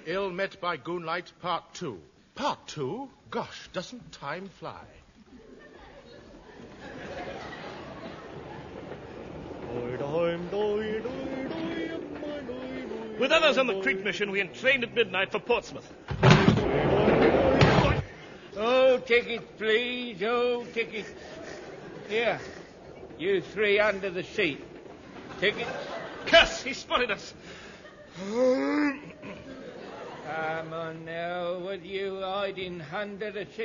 Ill Met by Goonlight, Part 2. Part 2? Gosh, doesn't time fly? With others on the Creek mission, we entrained at midnight for Portsmouth. Oh, tickets, please. Oh, tickets. Here. You three under the seat. Tickets. Curse! He spotted us. Come on now. What are you hiding under the seat?